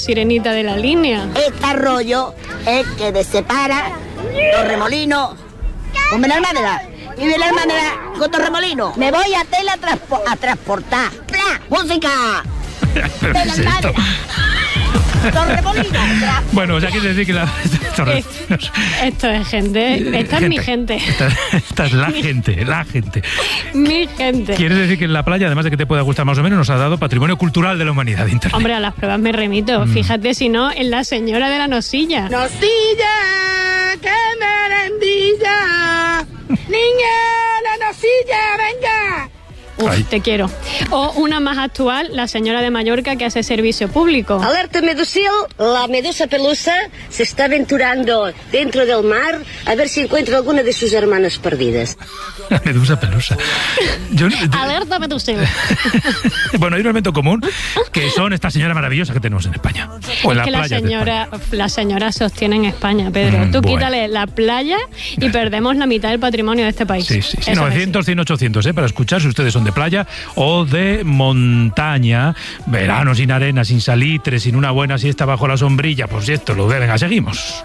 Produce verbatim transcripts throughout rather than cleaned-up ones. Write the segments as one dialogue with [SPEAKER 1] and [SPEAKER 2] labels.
[SPEAKER 1] sirenita de la línea.
[SPEAKER 2] Este arroyo es que te separa Torremolinos con Benalmádena y Benalmádena con Torremolinos. Me voy a tela transpo- a transportar. ¡Pla! ¡Música! Benalmádena. Torremolinos.
[SPEAKER 3] Bueno, o sea, quiere decir que la... Torre...
[SPEAKER 1] Es, esto es gente, esta es mi gente.
[SPEAKER 3] Esta, esta es la gente, la gente.
[SPEAKER 1] Mi gente.
[SPEAKER 3] Quiere decir que en la playa, además de que te pueda gustar más o menos, nos ha dado patrimonio cultural de la humanidad de Internet.
[SPEAKER 1] Hombre, a las pruebas me remito. Mm. Fíjate si no, en la señora de la Nosilla.
[SPEAKER 2] ¡Nosilla! ¡Qué merendilla! ¡Niña, la Nosilla, venga!
[SPEAKER 1] Uf, Ay. Te quiero. O una más actual, la señora de Mallorca que hace servicio público.
[SPEAKER 4] Alerta medusil, la medusa pelusa se está aventurando dentro del mar a ver si encuentra alguna de sus hermanas perdidas.
[SPEAKER 3] La medusa pelusa. Yo...
[SPEAKER 1] Alerta medusil.
[SPEAKER 3] Bueno, hay un elemento común que son esta señora maravillosa que tenemos en España. O en
[SPEAKER 1] es que
[SPEAKER 3] la,
[SPEAKER 1] la señora, la señora sostiene en España, Pedro. Mm, Tú bueno. quítale la playa y perdemos la mitad del patrimonio de este país.
[SPEAKER 3] Sí, sí, sí. novecientos, cien, ochocientos, ¿eh? Para escuchar si ustedes son de playa o de montaña, verano sin arena, sin salitre, sin una buena siesta bajo la sombrilla, pues esto lo deben, seguimos.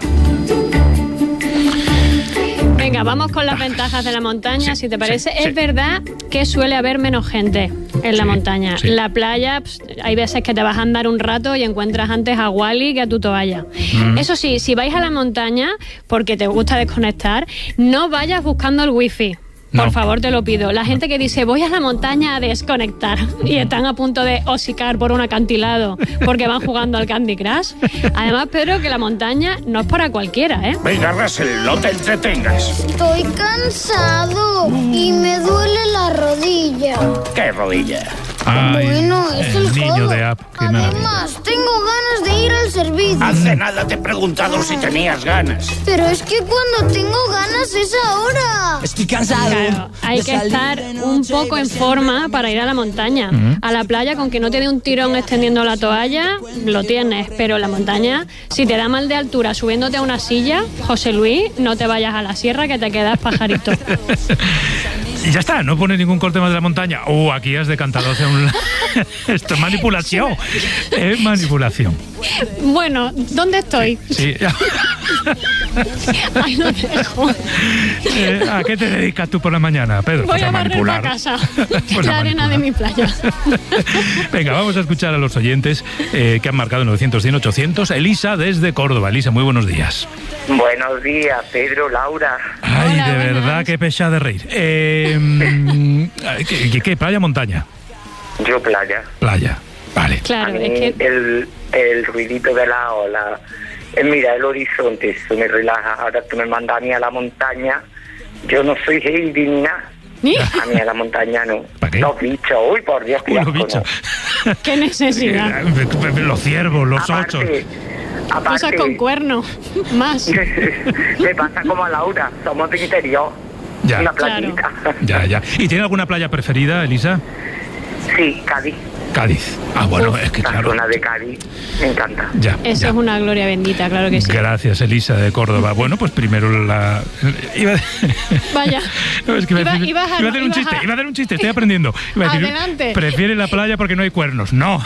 [SPEAKER 1] Venga, vamos con las ventajas de la montaña,
[SPEAKER 3] sí,
[SPEAKER 1] si te parece.
[SPEAKER 3] Sí,
[SPEAKER 1] es
[SPEAKER 3] sí.
[SPEAKER 1] verdad que suele haber menos gente en la
[SPEAKER 3] sí,
[SPEAKER 1] montaña.
[SPEAKER 3] Sí.
[SPEAKER 1] La playa, pues, hay veces que te vas a andar un rato y encuentras antes a Wally que a tu toalla. Mm. Eso sí, si vais a la montaña porque te gusta desconectar, no vayas buscando el wifi. Por no. favor, te lo pido. La gente que dice, voy a la montaña a desconectar y están a punto de hocicar por un acantilado porque van jugando al Candy Crush. Además, Pedro, que la montaña no es para cualquiera, ¿eh?
[SPEAKER 5] Venga, Russell, no te entretengas.
[SPEAKER 6] Estoy cansado y me duele la rodilla.
[SPEAKER 5] ¿Qué rodilla?
[SPEAKER 3] Ay,
[SPEAKER 6] bueno, es el,
[SPEAKER 3] el niño
[SPEAKER 6] codo.
[SPEAKER 3] de App. Qué
[SPEAKER 6] Además,
[SPEAKER 3] maravilla.
[SPEAKER 6] tengo ganas de ir al servicio.
[SPEAKER 5] Hace nada te he preguntado si tenías ganas.
[SPEAKER 6] Pero es que cuando tengo ganas es ahora.
[SPEAKER 7] Estoy cansado.
[SPEAKER 1] Claro, hay que estar un poco en forma para ir a la montaña. Uh-huh. A la playa, con que no te dé un tirón extendiendo la toalla, lo tienes. Pero la montaña, si te da mal de altura subiéndote a una silla, José Luis, no te vayas a la sierra que te quedas pajarito.
[SPEAKER 3] Y ya está, no pone ningún corte más de la montaña. Uh, aquí has decantado hacia un... Esto es manipulación. Es manipulación.
[SPEAKER 1] Bueno, ¿dónde estoy?
[SPEAKER 3] Sí.
[SPEAKER 1] Ay, no te dejo.
[SPEAKER 3] Eh, ¿A qué te dedicas tú por la mañana, Pedro?
[SPEAKER 1] Voy
[SPEAKER 3] pues
[SPEAKER 1] a,
[SPEAKER 3] a
[SPEAKER 1] barrer
[SPEAKER 3] manipular.
[SPEAKER 1] para casa.
[SPEAKER 3] Pues
[SPEAKER 1] la arena de mi playa.
[SPEAKER 3] Venga, vamos a escuchar a los oyentes eh, que han marcado novecientos, cien, ochocientos. Elisa desde Córdoba. Elisa, muy buenos días.
[SPEAKER 8] Buenos días, Pedro, Laura.
[SPEAKER 3] Ay,
[SPEAKER 1] Hola,
[SPEAKER 3] de
[SPEAKER 1] buenas.
[SPEAKER 3] verdad, qué pesada de reír. Eh, ¿qué, qué, ¿Qué? ¿Playa o montaña?
[SPEAKER 8] Yo playa.
[SPEAKER 3] Playa, vale.
[SPEAKER 1] Claro,
[SPEAKER 8] A mí
[SPEAKER 1] es que...
[SPEAKER 8] el, el ruidito de la ola, eh, mira, el horizonte, eso me relaja. Ahora tú me mandas a mí a la montaña, yo no soy indigna. A mí a la montaña no.
[SPEAKER 3] ¿Para qué?
[SPEAKER 8] Los bichos, uy, por Dios,
[SPEAKER 3] Uy, los bichos.
[SPEAKER 8] No.
[SPEAKER 1] Qué necesidad.
[SPEAKER 3] Los ciervos, los
[SPEAKER 8] Aparte,
[SPEAKER 3] ochos.
[SPEAKER 8] aparte,
[SPEAKER 1] Cosas con cuerno. Más.
[SPEAKER 8] me pasa como a Laura, somos de interior.
[SPEAKER 3] Ya.
[SPEAKER 8] Una playita.
[SPEAKER 1] Claro.
[SPEAKER 3] Ya, ya. ¿Y tiene alguna playa preferida, Elisa?
[SPEAKER 8] Sí, Cádiz.
[SPEAKER 3] Cádiz. Ah, bueno,
[SPEAKER 8] Uf,
[SPEAKER 3] es que
[SPEAKER 8] la
[SPEAKER 3] claro.
[SPEAKER 8] zona de Cádiz, me encanta.
[SPEAKER 3] Ya,
[SPEAKER 1] Eso
[SPEAKER 3] ya.
[SPEAKER 1] es una gloria bendita, claro que sí.
[SPEAKER 3] Gracias, Elisa de Córdoba. Bueno, pues primero la... Iba...
[SPEAKER 1] Vaya.
[SPEAKER 3] No, es que iba,
[SPEAKER 1] Iba-
[SPEAKER 3] a decir...
[SPEAKER 1] ibas a-
[SPEAKER 3] iba a hacer un
[SPEAKER 1] ibas
[SPEAKER 3] chiste,
[SPEAKER 1] a-
[SPEAKER 3] iba a hacer un chiste, estoy aprendiendo. Iba a decir,
[SPEAKER 1] Adelante.
[SPEAKER 3] prefiere la playa porque no hay cuernos. No.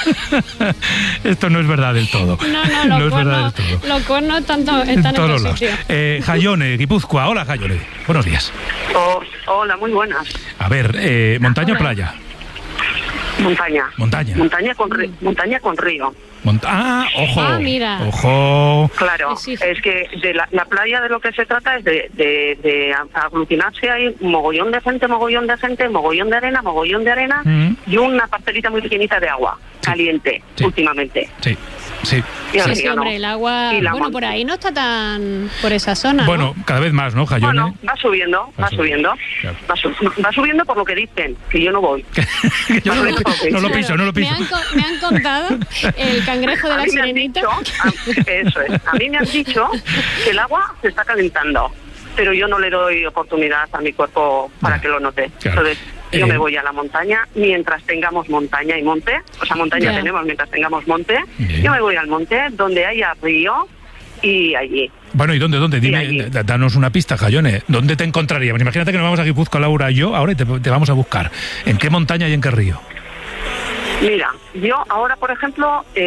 [SPEAKER 3] Esto no es verdad del todo.
[SPEAKER 1] No, no, los
[SPEAKER 3] es verdad
[SPEAKER 1] cuernos,
[SPEAKER 3] del todo.
[SPEAKER 1] los cuernos tanto,
[SPEAKER 3] En
[SPEAKER 1] están en
[SPEAKER 3] todos
[SPEAKER 1] otro
[SPEAKER 3] lados.
[SPEAKER 1] sitio.
[SPEAKER 3] Eh, Jayone, Guipúzcoa. Hola, Jayone. Buenos días.
[SPEAKER 9] Oh, hola, muy buenas.
[SPEAKER 3] A ver, eh, ¿montaña o
[SPEAKER 9] Hola.
[SPEAKER 3] playa?
[SPEAKER 9] Montaña.
[SPEAKER 3] Montaña.
[SPEAKER 9] Montaña con, ri- montaña con río.
[SPEAKER 3] Mont- ah, ojo.
[SPEAKER 1] Ah, mira.
[SPEAKER 3] Ojo.
[SPEAKER 9] Claro,
[SPEAKER 1] Sí, sí.
[SPEAKER 9] es que de la, la playa de lo que se trata es de, de, de aglutinarse ahí mogollón de gente, mogollón de gente, mogollón de arena, mogollón de arena
[SPEAKER 3] Mm.
[SPEAKER 9] y una parcelita muy pequeñita de agua, caliente,
[SPEAKER 3] Sí.
[SPEAKER 9] últimamente.
[SPEAKER 3] Sí, sí.
[SPEAKER 9] Y el
[SPEAKER 1] Sí, sí,
[SPEAKER 9] río no.
[SPEAKER 1] hombre, el agua...
[SPEAKER 9] Y la
[SPEAKER 1] Bueno,
[SPEAKER 9] mon-
[SPEAKER 1] por ahí no está tan... por esa zona,
[SPEAKER 3] Bueno,
[SPEAKER 1] ¿no?
[SPEAKER 3] cada vez más, ¿no, Jayone?
[SPEAKER 9] Bueno, va subiendo,
[SPEAKER 3] Va
[SPEAKER 9] va
[SPEAKER 3] subiendo,
[SPEAKER 9] subiendo.
[SPEAKER 3] claro.
[SPEAKER 9] Va, su- va subiendo por lo que dicen, que yo no voy.
[SPEAKER 3] Que yo no, lo, no lo piso, no lo
[SPEAKER 1] Me
[SPEAKER 3] piso.
[SPEAKER 1] han, co- me han contado el cangrejo de
[SPEAKER 9] A
[SPEAKER 1] la
[SPEAKER 9] mí me han
[SPEAKER 1] sirenita.
[SPEAKER 9] dicho, a, eso es, a mí me han dicho que el agua se está calentando, pero yo no le doy oportunidad a mi cuerpo para
[SPEAKER 3] Ya,
[SPEAKER 9] que lo note.
[SPEAKER 3] claro.
[SPEAKER 9] Entonces, yo
[SPEAKER 3] Eh,
[SPEAKER 9] me voy a la montaña mientras tengamos montaña y monte, o sea, montaña
[SPEAKER 1] Ya.
[SPEAKER 9] tenemos mientras tengamos monte,
[SPEAKER 3] Bien.
[SPEAKER 9] yo me voy al monte donde haya río y allí.
[SPEAKER 3] Bueno, ¿y dónde, dónde? Dime,
[SPEAKER 9] allí.
[SPEAKER 3] d- danos una pista, Jayone. ¿Dónde te encontraríamos? Imagínate que nos vamos a Guipúzcoa, Laura y yo, ahora y te, te vamos a buscar. ¿En qué montaña y en qué río?
[SPEAKER 9] Mira, yo ahora, por ejemplo...